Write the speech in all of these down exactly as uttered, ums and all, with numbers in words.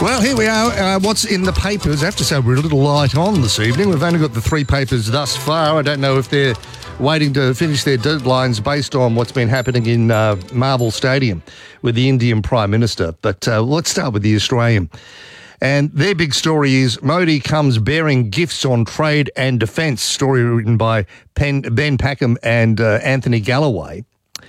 Well, here we are. Uh, what's in the papers? I have to say we're a little light on this evening. We've only got the three papers thus far. I don't know if they're waiting to finish their deadlines based on what's been happening in uh, Marvel Stadium with the Indian Prime Minister. But uh, let's start with the Australian. And their big story is Modi comes bearing gifts on trade and defence. Story written by Pen, Ben Packham and uh, Anthony Galloway.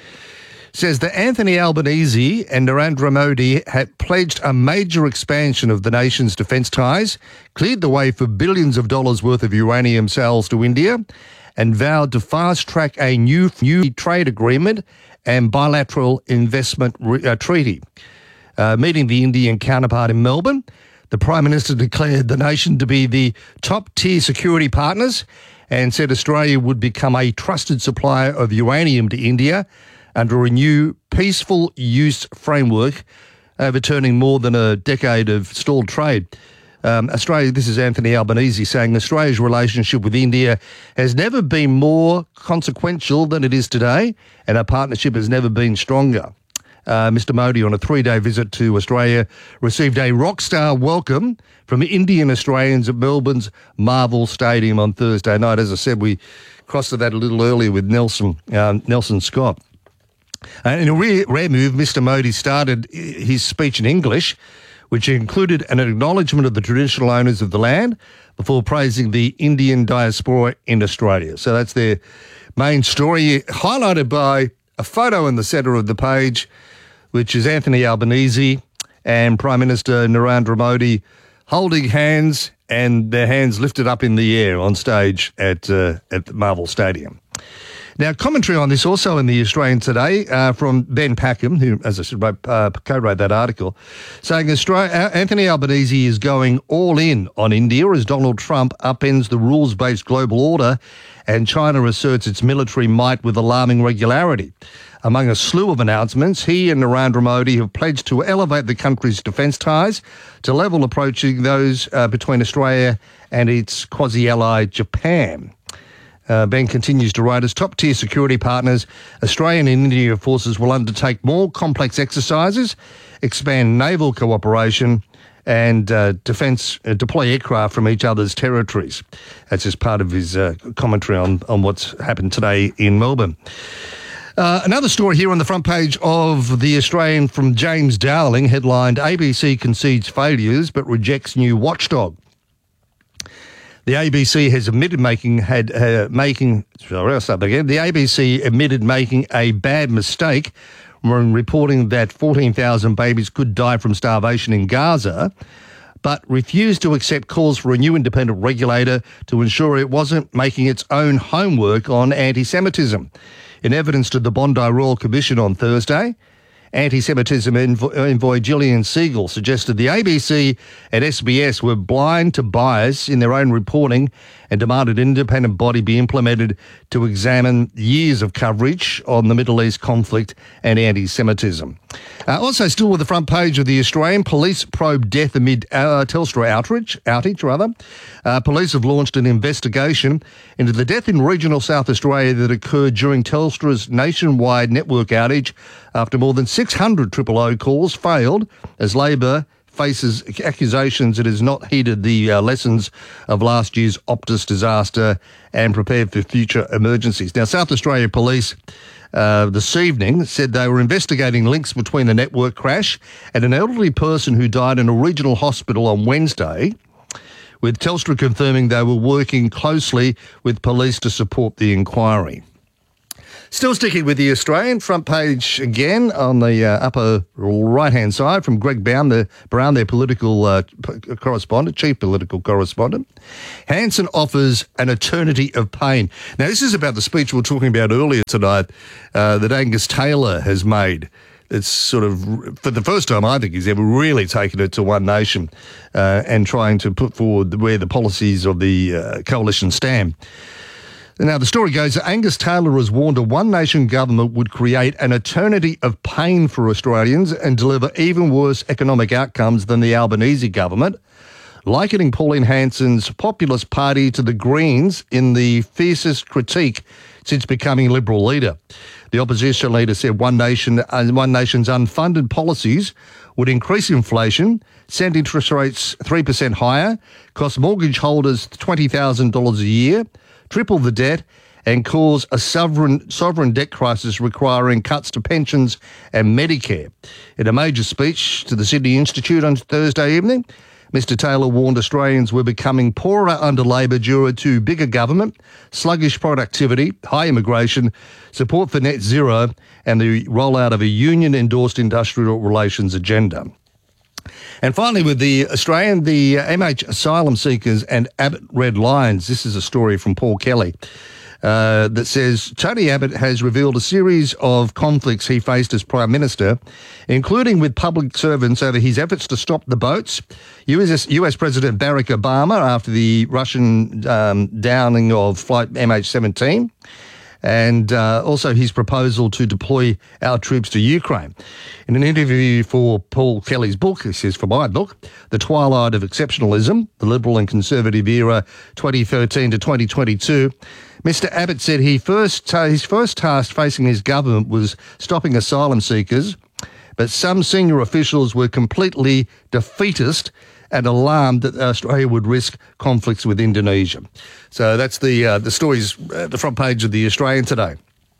Says that Anthony Albanese and Narendra Modi had pledged a major expansion of the nation's defence ties, cleared the way for billions of dollars worth of uranium sales to India, and vowed to fast-track a new, new trade agreement and bilateral investment re- uh, treaty. Uh, meeting the Indian counterpart in Melbourne, the Prime Minister declared the nation to be the top-tier security partners and said Australia would become a trusted supplier of uranium to India under a new peaceful use framework, overturning more than a decade of stalled trade. Um, Australia, this is Anthony Albanese saying Australia's relationship with India has never been more consequential than it is today, and our partnership has never been stronger. Uh, Mister Modi, on a three-day visit to Australia, received a rock-star welcome from Indian Australians at Melbourne's Marvel Stadium on Thursday night. As I said, we crossed to that a little earlier with Nelson, uh, Nelson Scott. Uh, in a rare, rare move, Mister Modi started his speech in English, which included an acknowledgement of the traditional owners of the land before praising the Indian diaspora in Australia. So that's their main story, highlighted by a photo in the centre of the page, which is Anthony Albanese and Prime Minister Narendra Modi holding hands and their hands lifted up in the air on stage at uh, at the Marvel Stadium. Now, commentary on this also in the Australian today uh, from Ben Packham, who, as I said, wrote, uh, co-wrote that article, saying Australia, Anthony Albanese is going all in on India as Donald Trump upends the rules-based global order and China asserts its military might with alarming regularity. Among a slew of announcements, he and Narendra Modi have pledged to elevate the country's defence ties to level approaching those uh, between Australia and its quasi-ally Japan. Uh, Ben continues to write, as top-tier security partners, Australian and Indian forces will undertake more complex exercises, expand naval cooperation and uh, defence, uh, deploy aircraft from each other's territories. That's just part of his uh, commentary on, on what's happened today in Melbourne. Uh, another story here on the front page of The Australian from James Dowling, headlined, A B C concedes failures but rejects new watchdog. The A B C has admitted making had uh, making sorry, I'll start again. The A B C admitted making a bad mistake when reporting that fourteen thousand babies could die from starvation in Gaza, but refused to accept calls for a new independent regulator to ensure it wasn't making its own homework on anti-Semitism. In evidence to the Bondi Royal Commission on Thursday, Anti-Semitism envoy Gillian Siegel suggested the A B C and S B S were blind to bias in their own reporting and demanded an independent body be implemented to examine years of coverage on the Middle East conflict and anti-Semitism. Uh, also, still with the front page of The Australian, police probe death amid uh, Telstra outrage, outage. Rather. Uh, police have launched an investigation into the death in regional South Australia that occurred during Telstra's nationwide network outage after more than six hundred triple O calls failed as Labor faces accusations it has not heeded the uh, lessons of last year's Optus disaster and prepared for future emergencies. Now, South Australia Police uh, this evening said they were investigating links between the network crash and an elderly person who died in a regional hospital on Wednesday, with Telstra confirming they were working closely with police to support the inquiry. Still sticking with The Australian, front page again on the uh, upper right-hand side from Greg Brown, the, Brown, their political uh, p- correspondent, chief political correspondent. Hanson offers an eternity of pain. Now, this is about the speech we were talking about earlier tonight uh, that Angus Taylor has made. It's sort of, for the first time, I think, he's ever really taken it to One Nation uh, and trying to put forward where the policies of the uh, coalition stand. Now, the story goes that Angus Taylor has warned a One Nation government would create an eternity of pain for Australians and deliver even worse economic outcomes than the Albanese government, likening Pauline Hanson's populist party to the Greens in the fiercest critique since becoming Liberal leader. The opposition leader said One Nation, uh, One Nation's unfunded policies would increase inflation, send interest rates three percent higher, cost mortgage holders twenty thousand dollars a year, triple the debt, and cause a sovereign sovereign debt crisis requiring cuts to pensions and Medicare. In a major speech to the Sydney Institute on Thursday evening, Mister Taylor warned Australians were becoming poorer under Labor due to bigger government, sluggish productivity, high immigration, support for net zero, and the rollout of a union-endorsed industrial relations agenda. And finally, with the Australian, the M H asylum seekers and Abbott red lines. This is a story from Paul Kelly. Uh, that says Tony Abbott has revealed a series of conflicts he faced as Prime Minister, including with public servants over his efforts to stop the boats, U S, U S President Barack Obama after the Russian um, downing of Flight M H seventeen, and uh, also his proposal to deploy our troops to Ukraine. In an interview for Paul Kelly's book, he says, for my book, The Twilight of Exceptionalism, the Liberal and Conservative Era twenty thirteen to twenty twenty-two, Mister Abbott said he first his first task facing his government was stopping asylum seekers, but some senior officials were completely defeatist and alarmed that Australia would risk conflicts with Indonesia. So that's the uh, the stories at the front page of the Australian today.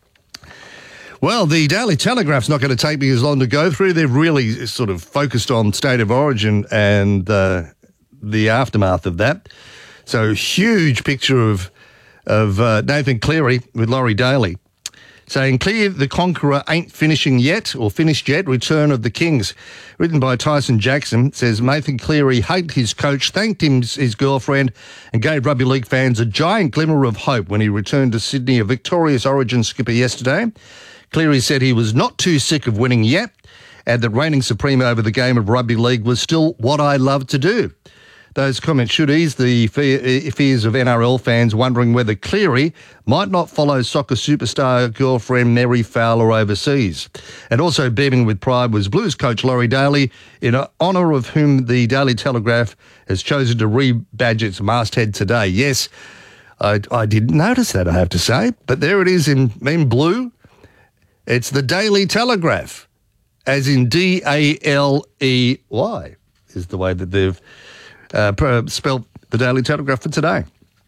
Well, the Daily Telegraph's not going to take me as long to go through. They've really sort of focused on state of origin and uh, the aftermath of that. So huge picture of of uh, Nathan Cleary with Laurie Daly saying, Clear the Conqueror ain't finishing yet, or finished yet, Return of the Kings. Written by Tyson Jackson, says Nathan Cleary hated his coach, thanked him, his girlfriend, and gave rugby league fans a giant glimmer of hope when he returned to Sydney, a victorious Origin skipper yesterday. Cleary said he was not too sick of winning yet, and that reigning supreme over the game of rugby league was still what I love to do. Those comments should ease the fears of N R L fans wondering whether Cleary might not follow soccer superstar girlfriend Mary Fowler overseas. And also beaming with pride was Blues coach Laurie Daly, in honour of whom the Daily Telegraph has chosen to rebadge its masthead today. Yes, I, I didn't notice that, I have to say, but there it is in, in blue. It's the Daily Telegraph, as in D A L E Y, is the way that they've Uh, spelled the Daily Telegraph for today.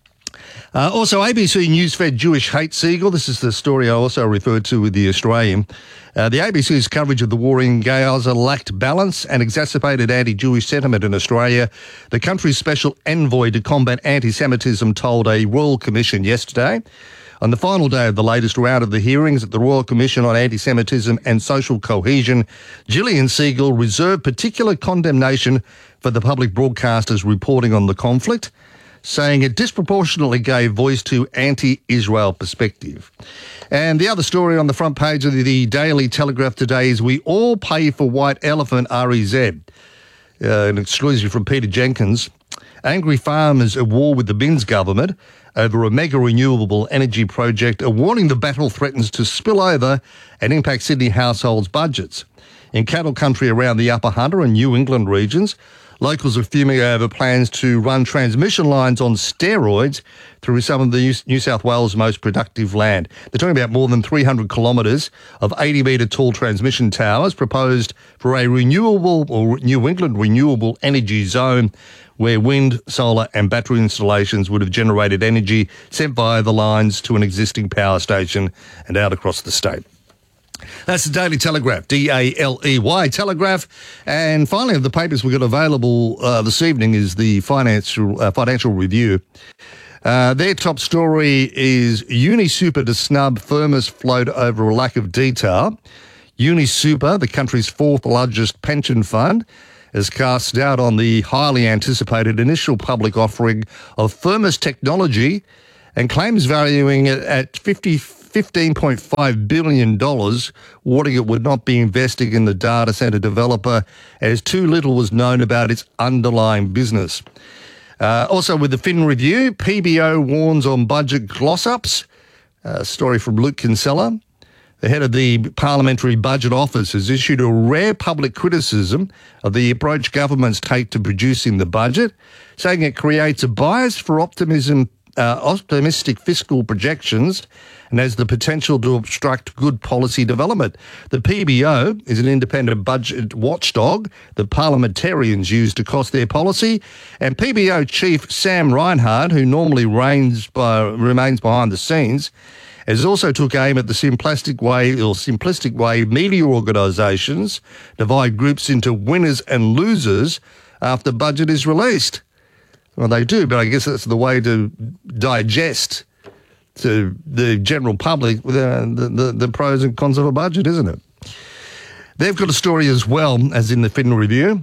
Uh, also, A B C News-fed Jewish hate seagull. This is the story I also referred to with the Australian. Uh, the A B C's coverage of the war in Gaza lacked balance and exacerbated anti-Jewish sentiment in Australia. The country's special envoy to combat anti-Semitism told a Royal Commission yesterday. On the final day of the latest round of the hearings at the Royal Commission on Anti-Semitism and Social Cohesion, Gillian Segal reserved particular condemnation for the public broadcasters reporting on the conflict, saying it disproportionately gave voice to anti-Israel perspective. And the other story on the front page of the Daily Telegraph today is We All Pay for White Elephant R E Z, uh, an exclusive from Peter Jenkins. Angry farmers at war with the Binns government over a mega renewable energy project, a warning the battle threatens to spill over and impact Sydney households' budgets. In cattle country around the Upper Hunter and New England regions, locals are fuming over plans to run transmission lines on steroids through some of the New South Wales' most productive land. They're talking about more than three hundred kilometres of eighty metre tall transmission towers proposed for a renewable or New England renewable energy zone where wind, solar and battery installations would have generated energy sent via the lines to an existing power station and out across the state. That's the Daily Telegraph, D A L E Y, Telegraph. And finally, of the papers we've got available uh, this evening is the Financial uh, Financial Review. Uh, their top story is UniSuper to snub Firmus float over a lack of detail. UniSuper, the country's fourth largest pension fund, has cast doubt on the highly anticipated initial public offering of Firmus Technology and claims valuing it at fifteen point five billion dollars, warning it would not be investing in the data centre developer as too little was known about its underlying business. Uh, also with the Fin Review, P B O warns on budget gloss-ups. A story from Luke Kinsella. The head of the Parliamentary Budget Office has issued a rare public criticism of the approach governments take to producing the budget, saying it creates a bias for optimism uh, optimistic fiscal projections and has the potential to obstruct good policy development. The P B O is an independent budget watchdog that parliamentarians use to cost their policy, and P B O chief Sam Reinhart, who normally reigns by, remains behind the scenes, has also took aim at the simplistic way or simplistic way media organisations divide groups into winners and losers after the budget is released. Well, they do, but I guess that's the way to digest to the general public the, the, the pros and cons of a budget, isn't it? They've got a story as well, as in the Federal Review,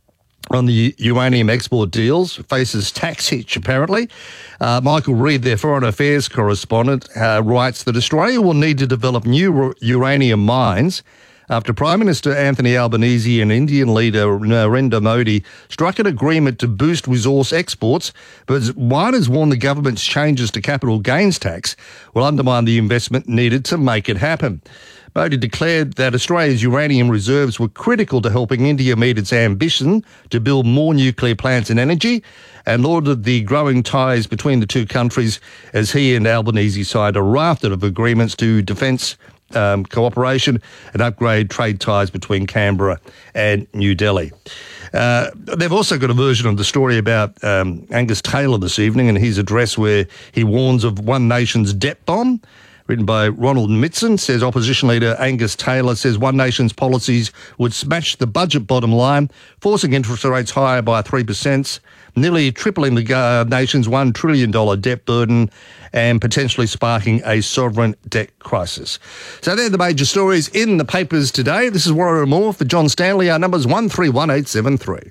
on the uranium export deals, faces tax hitch apparently. Uh, Michael Reid, their foreign affairs correspondent, uh, writes that Australia will need to develop new uranium mines after Prime Minister Anthony Albanese and Indian leader Narendra Modi struck an agreement to boost resource exports, but one has warned the government's changes to capital gains tax will undermine the investment needed to make it happen. Modi declared that Australia's uranium reserves were critical to helping India meet its ambition to build more nuclear plants and energy, and lauded the growing ties between the two countries as he and Albanese signed a raft of agreements to defence Um, cooperation and upgrade trade ties between Canberra and New Delhi. Uh, they've also got a version of the story about um, Angus Taylor this evening and his address where he warns of One Nation's debt bomb. Written by Ronald Mitson, says opposition leader Angus Taylor says One Nation's policies would smash the budget bottom line, forcing interest rates higher by three percent, nearly tripling the uh, nation's one trillion dollars debt burden and potentially sparking a sovereign debt crisis. So they're the major stories in the papers today. This is Warrior Moore for John Stanley. Our number's one three one eight seven three.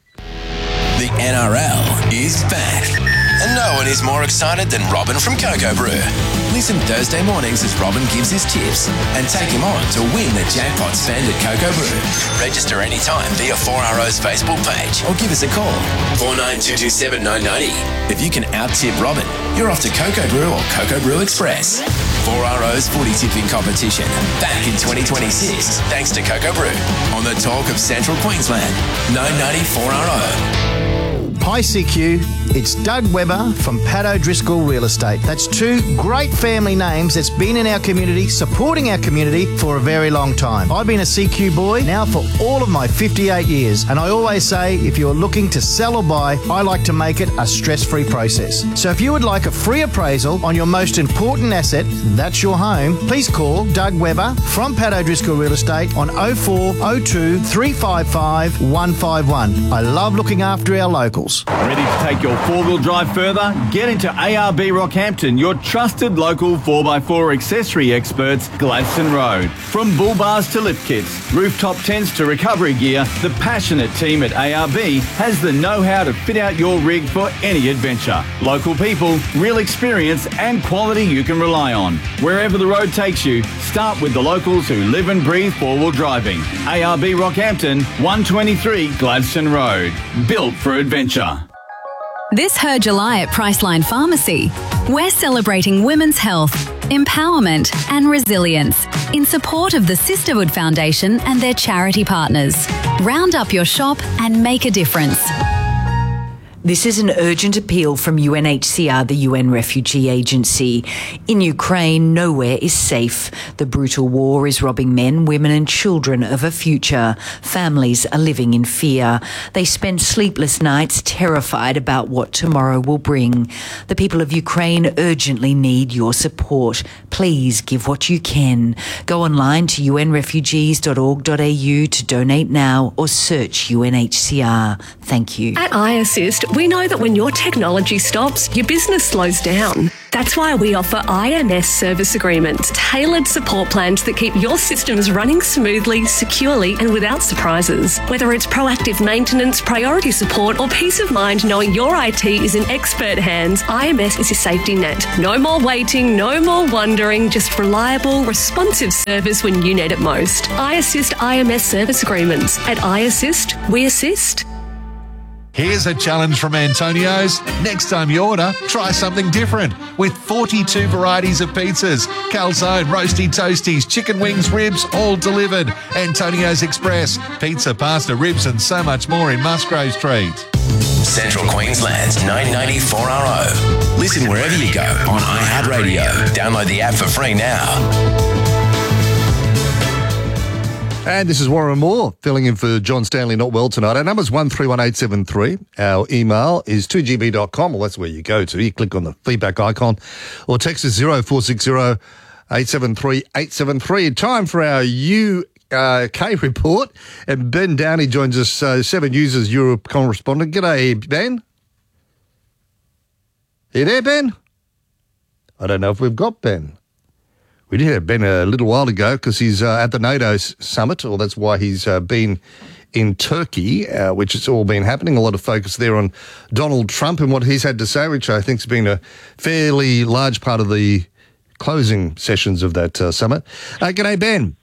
The N R L is back. And no one is more excited than Robin from Coco Brew. Listen Thursday mornings as Robin gives his tips and take him on to win the jackpot spend at Coco Brew. Register anytime via four R O's Facebook page or give us a call, four nine two two seven nine nine zero. If you can out-tip Robin, you're off to Coco Brew or Coco Brew Express. four R O's footy tipping competition back in twenty twenty-six thanks to Coco Brew on the talk of Central Queensland, nine ninety four R O. Hi C Q, it's Doug Webber from Pat O'Driscoll Real Estate. That's two great family names that's been in our community, supporting our community for a very long time. I've been a C Q boy now for all of my fifty-eight years, and I always say if you're looking to sell or buy, I like to make it a stress-free process. So if you would like a free appraisal on your most important asset, that's your home, please call Doug Webber from Pat O'Driscoll Real Estate on oh four oh two, three five five, one five one. I love looking after our locals. Ready to take your four-wheel drive further? Get into A R B Rockhampton, your trusted local four by four accessory experts, Gladstone Road. From bull bars to lift kits, rooftop tents to recovery gear, the passionate team at A R B has the know-how to fit out your rig for any adventure. Local people, real experience and quality you can rely on. Wherever the road takes you, start with the locals who live and breathe four-wheel driving. A R B Rockhampton, one twenty-three Gladstone Road. Built for adventure. This Her July at Priceline Pharmacy, we're celebrating women's health, empowerment and resilience in support of the Sisterhood Foundation and their charity partners. Round up your shop and make a difference. This is an urgent appeal from U N H C R, the U N Refugee Agency. In Ukraine, nowhere is safe. The brutal war is robbing men, women and children of a future. Families are living in fear. They spend sleepless nights terrified about what tomorrow will bring. The people of Ukraine urgently need your support. Please give what you can. Go online to u n refugees dot org dot a u to donate now or search U N H C R. Thank you. At iAssist, we know that when your technology stops, your business slows down. That's why we offer I M S service agreements, tailored support plans that keep your systems running smoothly, securely and without surprises. Whether it's proactive maintenance, priority support or peace of mind knowing your I T is in expert hands, I M S is your safety net. No more waiting, no more wondering, just reliable, responsive service when you need it most. iAssist I M S service agreements. At iAssist, we assist. Here's a challenge from Antonio's. Next time you order, try something different. With forty-two varieties of pizzas, calzone, roasty toasties, chicken wings, ribs, all delivered. Antonio's Express. Pizza, pasta, ribs and so much more in Musgrave Street. Central Queensland's nine ninety-four R O. Listen wherever you go on iHeartRadio. Download the app for free now. And this is Warren Moore filling in for John Stanley not well tonight. Our number's one three one eight seven three. Our email is two g b dot com. Well, that's where you go to. You click on the feedback icon or text us zero four six zero eight seven three eight seven three. Time for our U K report. And Ben Downey joins us, uh, Seven News' Europe correspondent. G'day, Ben. Are you there, Ben? I don't know if we've got Ben. We did have Ben a little while ago because he's uh, at the NATO summit, or that's why he's uh, been in Turkey, uh, which has all been happening. A lot of focus there on Donald Trump and what he's had to say, which I think has been a fairly large part of the closing sessions of that uh, summit. Uh, g'day, Ben.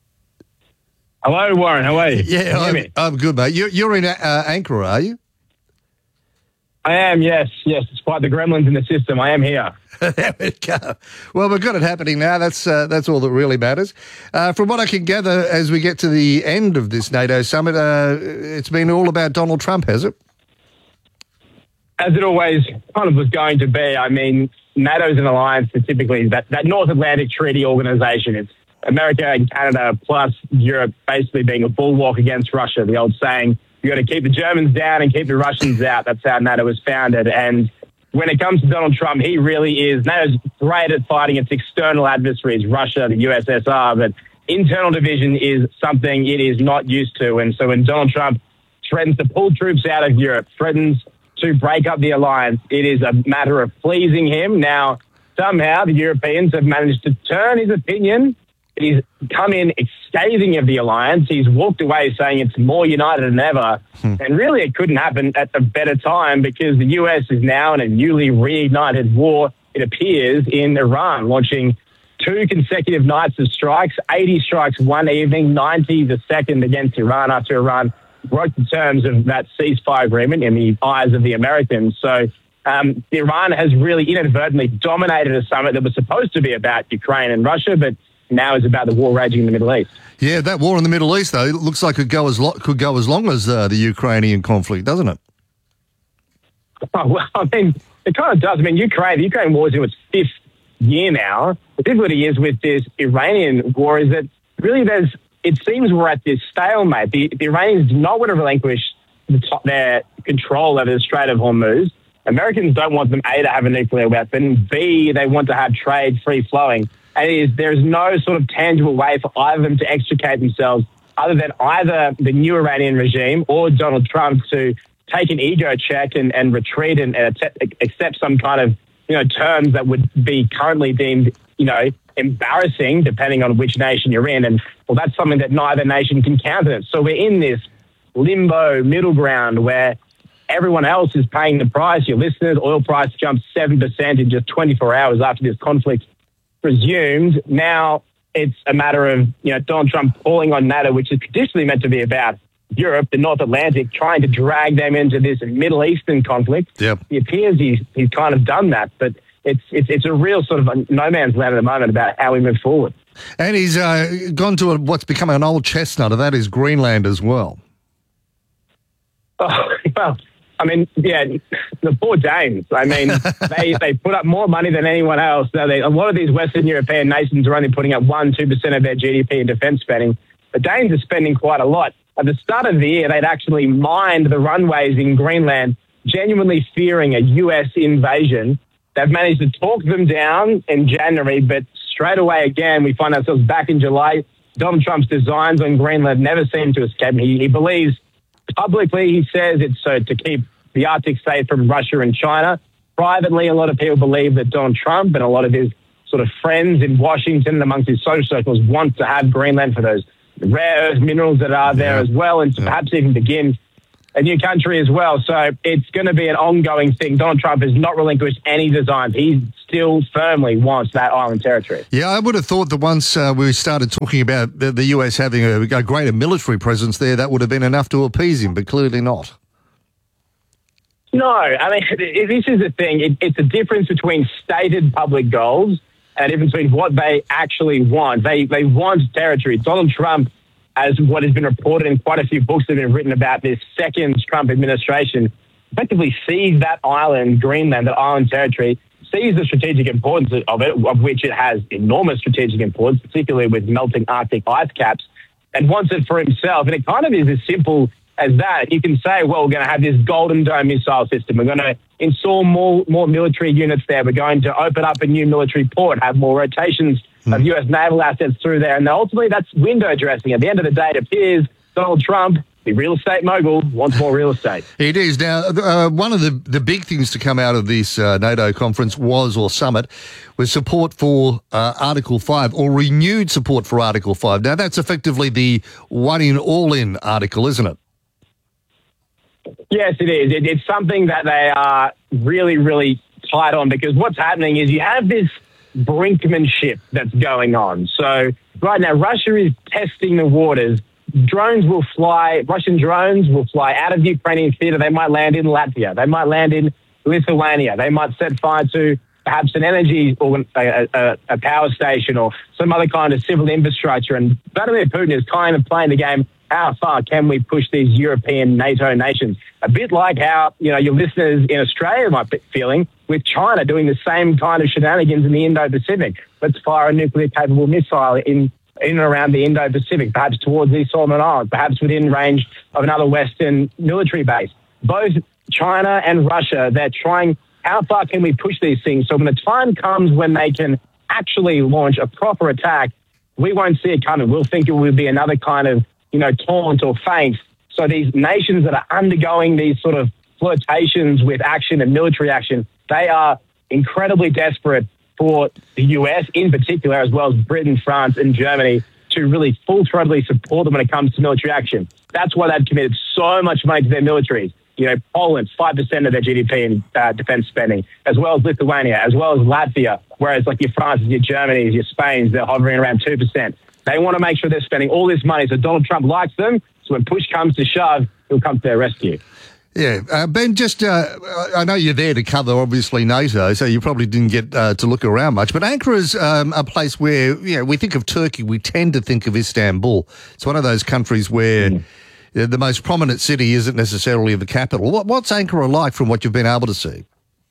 Hello, Warren. How are you? Yeah, I'm, I'm good, mate. You're, you're in uh, Ankara, are you? I am, yes. Yes, despite the gremlins in the system, I am here. There we go. Well, we've got it happening now. That's uh, that's all that really matters. Uh, from what I can gather, as we get to the end of this NATO summit, uh, it's been all about Donald Trump, has it? As it always kind of was going to be. I mean, NATO's an alliance that typically is that, that North Atlantic Treaty Organization. It's America and Canada plus Europe basically being a bulwark against Russia. The old saying, you got to keep the Germans down and keep the Russians out. That's how NATO was founded. And when it comes to Donald Trump, he really is. NATO's great at fighting its external adversaries, Russia, the U S S R, but internal division is something it is not used to. And so when Donald Trump threatens to pull troops out of Europe, threatens to break up the alliance, it is a matter of pleasing him. Now, somehow the Europeans have managed to turn his opinion. He's come in scathing of the alliance. He's walked away saying it's more united than ever. Hmm. And really it couldn't happen at a better time because the U S is now in a newly reignited war, it appears, in Iran, launching two consecutive nights of strikes, eighty strikes one evening, ninety the second against Iran after Iran broke the terms of that ceasefire agreement in the eyes of the Americans. So um, Iran has really inadvertently dominated a summit that was supposed to be about Ukraine and Russia, but now is about the war raging in the Middle East. Yeah, that war in the Middle East, though, it looks like it could go as, lo- could go as long as uh, the Ukrainian conflict, doesn't it? Oh, well, I mean, it kind of does. I mean, Ukraine, the Ukraine war is in its fifth year now. The difficulty is with this Iranian war is that really there's, it seems we're at this stalemate. The, the Iranians do not want to relinquish the top, their control over the Strait of Hormuz. Americans don't want them, A, to have a nuclear weapon, B, they want to have trade free-flowing. And it is, there's no sort of tangible way for either of them to extricate themselves other than either the new Iranian regime or Donald Trump to take an ego check and, and retreat and, and accept some kind of, you know, terms that would be currently deemed, you know, embarrassing depending on which nation you're in. And, well, that's something that neither nation can countenance. So we're in this limbo middle ground where everyone else is paying the price. Your listeners, oil price jumped seven percent in just twenty-four hours after this conflict resumed. Now it's a matter of, you know, Donald Trump calling on NATO, which is traditionally meant to be about Europe, the North Atlantic, trying to drag them into this Middle Eastern conflict. Yep. It appears he's, he's kind of done that, but it's, it's, it's a real sort of a no man's land at the moment about how we move forward. And he's uh, gone to a, what's become an old chestnut, and that is Greenland as well. Oh, well, I mean, yeah, the poor Danes. I mean, they, they put up more money than anyone else. So they, a lot of these Western European nations are only putting up one, two percent of their G D P in defence spending. The Danes are spending quite a lot. At the start of the year, they'd actually mined the runways in Greenland, genuinely fearing a U S invasion. They've managed to talk them down in January, but straight away again, we find ourselves back in July. Donald Trump's designs on Greenland never seem to escape him. He, he believes publicly, he says it's so to keep the Arctic safe from Russia and China. Privately, a lot of people believe that Donald Trump and a lot of his sort of friends in Washington and amongst his social circles want to have Greenland for those rare earth minerals that are there yeah. as well, and to yeah. perhaps even begin a new country as well. So it's going to be an ongoing thing. Donald Trump has not relinquished any designs. He still firmly wants that island territory. Yeah, I would have thought that once uh, we started talking about the, the U S having a, a greater military presence there, that would have been enough to appease him, but clearly not. No, I mean, this is the thing. It, it's a difference between stated public goals and a difference between what they actually want. They they want territory. Donald Trump, as what has been reported in quite a few books that have been written about this second Trump administration, effectively seize that island, Greenland, that island territory, sees the strategic importance of it, of which it has enormous strategic importance, particularly with melting Arctic ice caps, and wants it for himself. And it kind of is as simple as that. You can say, well, we're going to have this Golden Dome missile system. We're going to install more, more military units there. We're going to open up a new military port, have more rotations mm. of U S naval assets through there. And ultimately, that's window dressing. At the end of the day, it appears Donald Trump, the real estate mogul, wants more real estate. It is. Now, uh, one of the, the big things to come out of this uh, NATO conference was, or summit, was support for uh, Article five, or renewed support for Article five. Now, that's effectively the one-in, all-in article, isn't it? Yes, it is. It, it's something that they are really, really tight on, because what's happening is you have this brinkmanship that's going on. So right now, Russia is testing the waters. Drones will fly, Russian drones will fly out of the Ukrainian theatre. They might land in Latvia. They might land in Lithuania. They might set fire to perhaps an energy or a, a, a power station or some other kind of civil infrastructure. And Vladimir Putin is kind of playing the game, how far can we push these European NATO nations? A bit like how, you know, your listeners in Australia might be feeling with China doing the same kind of shenanigans in the Indo-Pacific. Let's fire a nuclear-capable missile in in and around the Indo-Pacific, perhaps towards the Solomon Islands, perhaps within range of another Western military base. Both China and Russia, they're trying, how far can we push these things? So when the time comes when they can actually launch a proper attack, we won't see it coming. We'll think it will be another kind of, you know, taunt or feint. So these nations that are undergoing these sort of flirtations with action and military action, they are incredibly desperate for the U S in particular, as well as Britain, France, and Germany, to really full-throttedly support them when it comes to military action. That's why they've committed so much money to their militaries. You know, Poland, five percent of their G D P in uh, defense spending, as well as Lithuania, as well as Latvia, whereas like your France's, your Germany's, your Spain's, they're hovering around two percent. They want to make sure they're spending all this money, so Donald Trump likes them, so when push comes to shove, he'll come to their rescue. Yeah, uh, Ben, just, uh, I know you're there to cover, obviously, NATO, so you probably didn't get uh, to look around much, but Ankara's um, a place where, you know, we think of Turkey, we tend to think of Istanbul. It's one of those countries where mm. the most prominent city isn't necessarily the capital. What, what's Ankara like from what you've been able to see?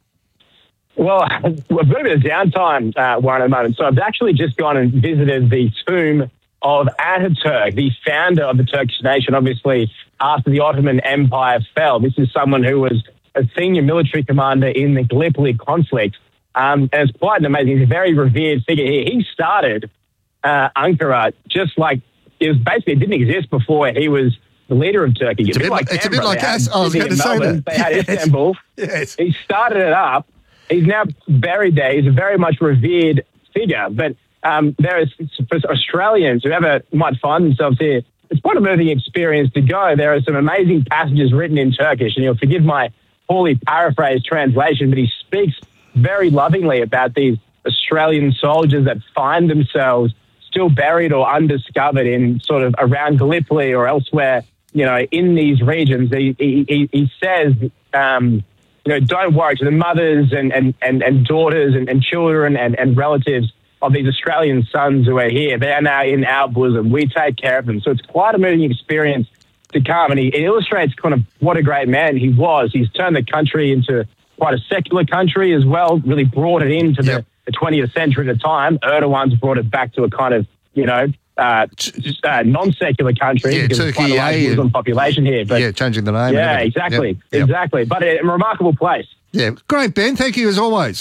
Well, we've got a bit of downtime, uh, Warren, at the moment, so I've actually just gone and visited the tomb of Ataturk, the founder of the Turkish nation, obviously, after the Ottoman Empire fell. This is someone who was a senior military commander in the Gallipoli conflict. Um, and it's quite an amazing, he's a very revered figure here. He started uh, Ankara just like, it was basically, it didn't exist before he was the leader of Turkey. It's a bit like, it's a bit like us. I was going to say that. They had Istanbul. Yes. He started it up. He's now buried there. He's a very much revered figure. But um, there is, for Australians, whoever might find themselves here, it's quite a moving experience to go. There are some amazing passages written in Turkish, and you'll forgive my poorly paraphrased translation, but he speaks very lovingly about these Australian soldiers that find themselves still buried or undiscovered in sort of around Gallipoli or elsewhere, you know, in these regions. He, he, he says, um, you know, don't worry, to the mothers and, and, and, and daughters and, and children and, and relatives of these Australian sons who are here. They are now in our bosom. We take care of them. So it's quite a moving experience to come. And he, it illustrates kind of what a great man he was. He's turned the country into quite a secular country as well, really brought it into yep. the, the twentieth century at a time. Erdogan's brought it back to a kind of, you know, uh, uh, non-secular country. Yeah, because Turkey, quite a large yeah, Muslim population here. But yeah, changing the name. Yeah, exactly. Yep. Yep. Exactly. But a, a remarkable place. Yeah, great, Ben. Thank you as always.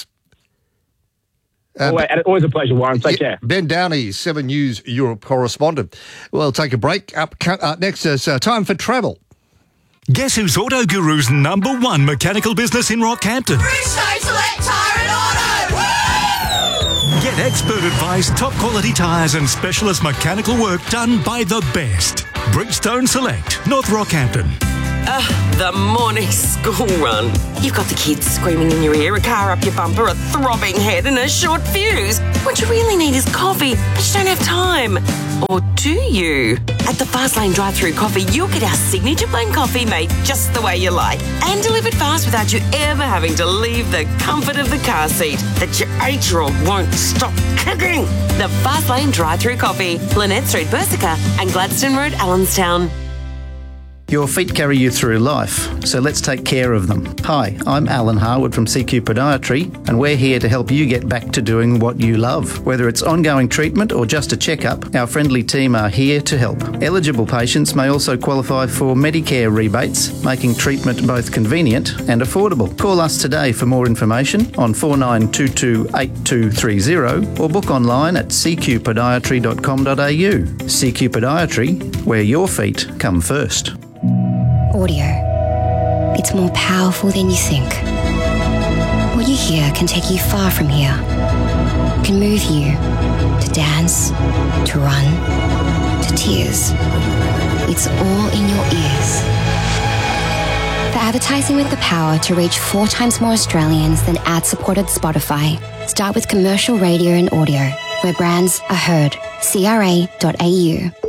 Uh, always, always a pleasure, Warren. Take yeah, care. Ben Downey, Seven News Europe correspondent. We'll take a break. Up uh, next is uh, time for travel. Guess who's Auto Guru's number one mechanical business in Rockhampton? Bridgestone Select Tyre and Auto! Woo! Get expert advice, top quality tyres and specialist mechanical work done by the best. Bridgestone Select, North Rockhampton. Ugh, the morning school run. You've got the kids screaming in your ear, a car up your bumper, a throbbing head and a short fuse. What you really need is coffee, but you don't have time. Or do you? At the Fastlane drive-thru coffee, you'll get our signature blend coffee made just the way you like and delivered fast without you ever having to leave the comfort of the car seat that your eight-year-old won't stop kicking. The Fastlane drive-thru coffee, Lynette Street, Bersica and Gladstone Road, Allenstown. Your feet carry you through life, so let's take care of them. Hi, I'm Alan Harwood from C Q Podiatry, and we're here to help you get back to doing what you love. Whether it's ongoing treatment or just a checkup, our friendly team are here to help. Eligible patients may also qualify for Medicare rebates, making treatment both convenient and affordable. Call us today for more information on four nine two two eight two three zero or book online at c q podiatry dot com dot a u. C Q Podiatry, where your feet come first. Audio. It's more powerful than you think. What you hear can take you far from here. Can move you to dance, to run, to tears. It's all in your ears. For advertising with the power to reach four times more Australians than ad-supported Spotify, start with commercial radio and audio, where brands are heard. c r a dot a u.